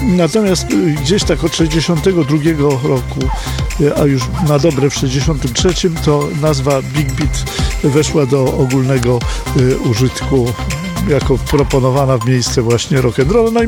Natomiast gdzieś tak od 62 roku, a już na dobre w 63, to nazwa Big Beat weszła do ogólnego użytku jako proponowana w miejsce właśnie rock'n'rolla. No i